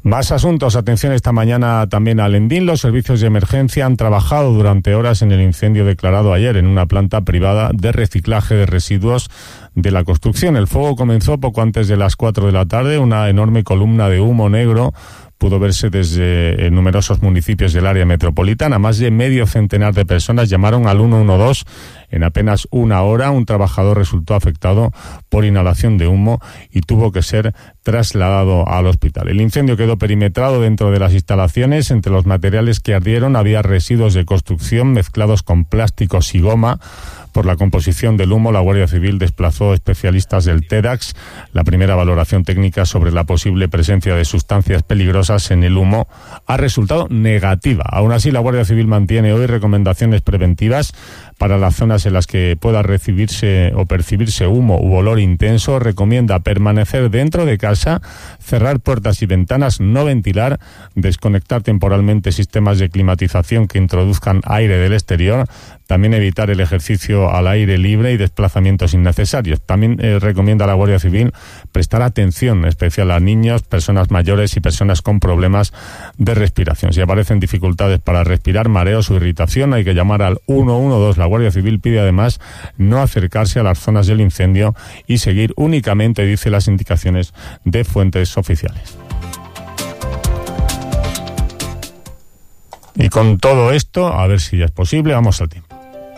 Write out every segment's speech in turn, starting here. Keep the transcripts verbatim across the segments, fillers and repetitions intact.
Más asuntos. Atención esta mañana también a Lendín. Los servicios de emergencia han trabajado durante horas en el incendio declarado ayer en una planta privada de reciclaje de residuos de la construcción. El fuego comenzó poco antes de las cuatro de la tarde. Una enorme columna de humo negro pudo verse desde numerosos municipios del área metropolitana. Más de medio centenar de personas llamaron al uno uno dos en apenas una hora. Un trabajador resultó afectado por inhalación de humo y tuvo que ser trasladado al hospital. El incendio quedó perimetrado dentro de las instalaciones. Entre los materiales que ardieron había residuos de construcción mezclados con plásticos y goma. Por la composición del humo, la Guardia Civil desplazó especialistas del TEDAX. La primera valoración técnica sobre la posible presencia de sustancias peligrosas en el humo ha resultado negativa. Aún así, la Guardia Civil mantiene hoy recomendaciones preventivas para las zonas en las que pueda recibirse o percibirse humo u olor intenso. Recomienda permanecer dentro de casa, cerrar puertas y ventanas, no ventilar, desconectar temporalmente sistemas de climatización que introduzcan aire del exterior, también evitar el ejercicio al aire libre y desplazamientos innecesarios. También eh, recomienda a la Guardia Civil prestar atención especial a niños, personas mayores y personas con problemas de respiración. Si aparecen dificultades para respirar, mareos o irritación, hay que llamar al uno uno dos. La Guardia Civil pide además no acercarse a las zonas del incendio y seguir únicamente, dice, las indicaciones de fuentes oficiales. Y con todo esto, a ver si ya es posible, vamos al tiempo.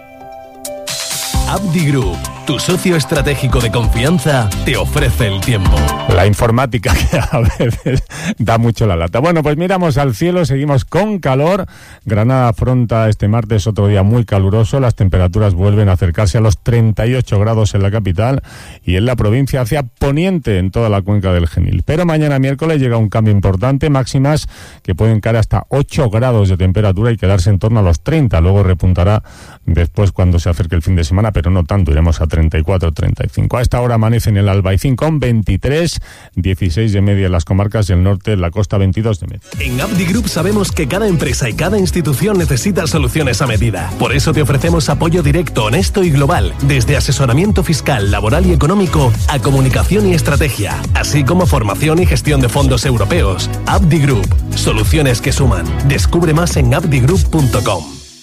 Abdi Group, tu socio estratégico de confianza, te ofrece el tiempo. La informática que a veces da mucho la lata. Bueno, pues miramos al cielo, seguimos con calor. Granada afronta este martes otro día muy caluroso. Las temperaturas vuelven a acercarse a los treinta y ocho grados en la capital y en la provincia hacia poniente en toda la cuenca del Genil. Pero mañana miércoles llega un cambio importante, máximas que pueden caer hasta ocho grados de temperatura y quedarse en torno a los treinta. Luego repuntará después cuando se acerque el fin de semana, pero no tanto, iremos a treinta y cuatro, treinta y cinco. A esta hora amanece en el Albaicín con veintitrés, dieciséis de media en las comarcas del norte, en la costa veintidós de media. En Abdi Group sabemos que cada empresa y cada institución necesita soluciones a medida. Por eso te ofrecemos apoyo directo, honesto y global, desde asesoramiento fiscal, laboral y económico a comunicación y estrategia, así como formación y gestión de fondos europeos. Abdi Group, soluciones que suman. Descubre más en abdi group punto com.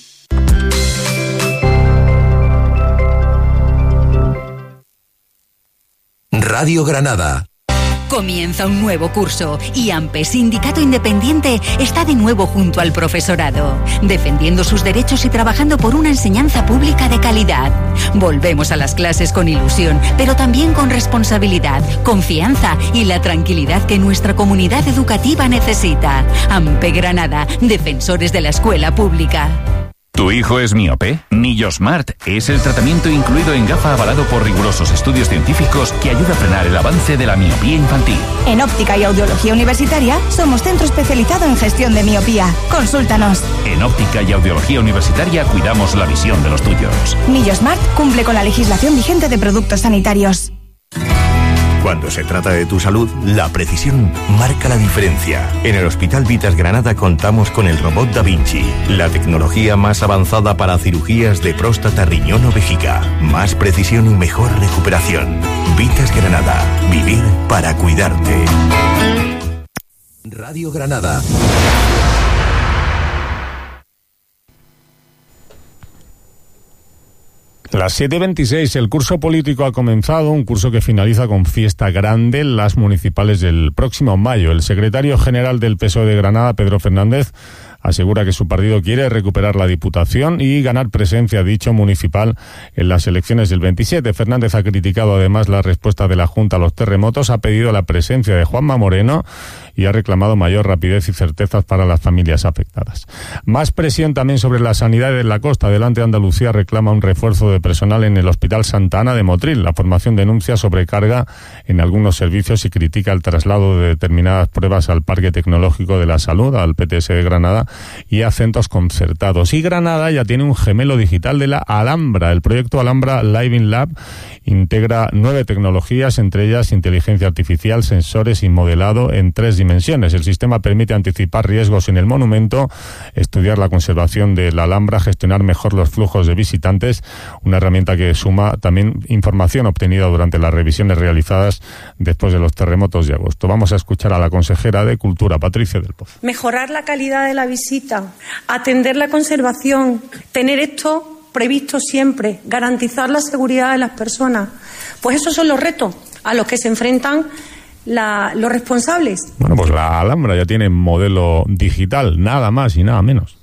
Radio Granada. Comienza un nuevo curso y AMPE, Sindicato Independiente, está de nuevo junto al profesorado, defendiendo sus derechos y trabajando por una enseñanza pública de calidad. Volvemos a las clases con ilusión, pero también con responsabilidad, confianza y la tranquilidad que nuestra comunidad educativa necesita. AMPE Granada, defensores de la escuela pública. ¿Tu hijo es miope? Nillosmart es el tratamiento incluido en gafa avalado por rigurosos estudios científicos que ayuda a frenar el avance de la miopía infantil. En Óptica y Audiología Universitaria somos centro especializado en gestión de miopía. Consúltanos. En Óptica y Audiología Universitaria cuidamos la visión de los tuyos. Nillosmart cumple con la legislación vigente de productos sanitarios. Cuando se trata de tu salud, la precisión marca la diferencia. En el Hospital Vitas Granada contamos con el robot Da Vinci, la tecnología más avanzada para cirugías de próstata, riñón o vejiga. Más precisión y mejor recuperación. Vitas Granada. Vivir para cuidarte. Radio Granada. Las siete veintiséis, el curso político ha comenzado, un curso que finaliza con fiesta grande, las municipales del próximo mayo. El secretario general del P S O E de Granada, Pedro Fernández, asegura que su partido quiere recuperar la Diputación y ganar presencia, dicho, municipal en las elecciones del veintisiete. Fernández ha criticado además la respuesta de la Junta a los terremotos, ha pedido la presencia de Juanma Moreno y ha reclamado mayor rapidez y certezas para las familias afectadas. Más presión también sobre la sanidad en la costa. Adelante Andalucía reclama un refuerzo de personal en el Hospital Santa Ana de Motril. La formación denuncia sobrecarga en algunos servicios y critica el traslado de determinadas pruebas al Parque Tecnológico de la Salud, al P T S de Granada, y a centros concertados. Y Granada ya tiene un gemelo digital de la Alhambra. El proyecto Alhambra Living Lab integra nueve tecnologías, entre ellas inteligencia artificial, sensores y modelado en tres dimensiones. El sistema permite anticipar riesgos en el monumento, estudiar la conservación de la Alhambra, gestionar mejor los flujos de visitantes, una herramienta que suma también información obtenida durante las revisiones realizadas después de los terremotos de agosto. Vamos a escuchar a la consejera de Cultura, Patricia del Pozo. Mejorar la calidad de la visita, atender la conservación, tener esto previsto siempre, garantizar la seguridad de las personas. Pues esos son los retos a los que se enfrentan la, los responsables. Bueno, pues la Alhambra ya tiene modelo digital, nada más y nada menos.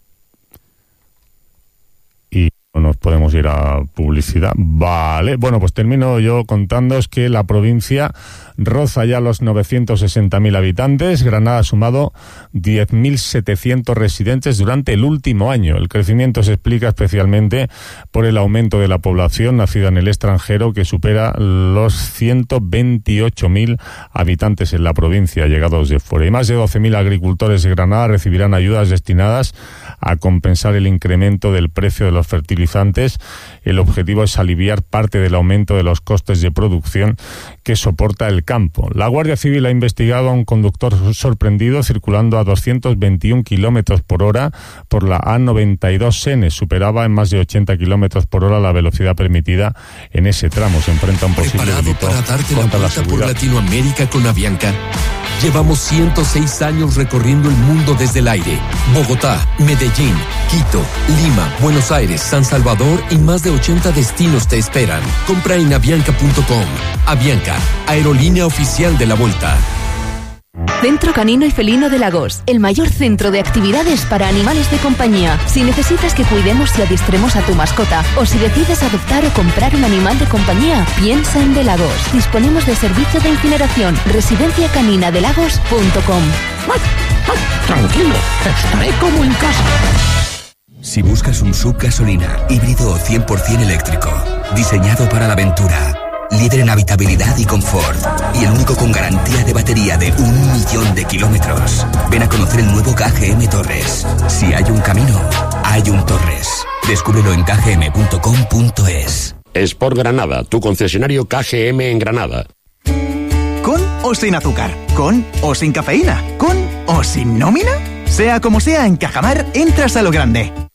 Y nos podemos ir a publicidad. Vale, bueno, pues termino yo contándoos que la provincia roza ya los novecientos sesenta mil habitantes. Granada ha sumado diez mil setecientos residentes durante el último año. El crecimiento se explica especialmente por el aumento de la población nacida en el extranjero, que supera los ciento veintiocho mil habitantes en la provincia llegados de fuera. Y más de doce mil agricultores de Granada recibirán ayudas destinadas a compensar el incremento del precio de los fertilizantes. El objetivo es aliviar parte del aumento de los costes de producción que soporta el campo. La Guardia Civil ha investigado a un conductor sorprendido circulando a doscientos veintiún kilómetros por hora por la A noventa y dos N. Superaba en más de ochenta kilómetros por hora la velocidad permitida en ese tramo. Se enfrenta a un posible delito para darte contra la la vuelta por seguridad. Latinoamérica con Avianca. Llevamos ciento seis años recorriendo el mundo desde el aire. Bogotá, Medellín, Quito, Lima, Buenos Aires, San Salvador y más de ochenta destinos te esperan. Compra en avianca punto com. Avianca, aerolínea oficial de la Vuelta. Centro Canino y Felino de Lagos, el mayor centro de actividades para animales de compañía. Si necesitas que cuidemos y adiestremos a tu mascota, o si decides adoptar o comprar un animal de compañía, piensa en De Lagos. Disponemos de servicio de incineración. Residencia Canina de Lagos punto com. Tranquilo, estaré como en casa. Si buscas un sub gasolina, híbrido o cien por ciento eléctrico, diseñado para la aventura, líder en habitabilidad y confort, y el único con garantía de batería de un millón de kilómetros, ven a conocer el nuevo K G M Torres. Si hay un camino, hay un Torres. Descúbrelo en k g m punto com punto es. Sport Granada, tu concesionario K G M en Granada. ¿Con o sin azúcar? ¿Con o sin cafeína? ¿Con o sin nómina? Sea como sea, en Cajamar entras a lo grande.